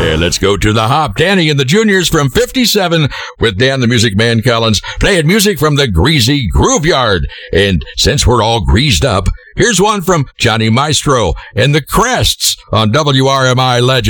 Yeah, let's go to the hop. Danny and the Juniors from 57 with Dan the Music Man Collins playing music from the Greasy Grooveyard. And since we're all greased up, here's one from Johnny Maestro and the Crests on WRMI Legend.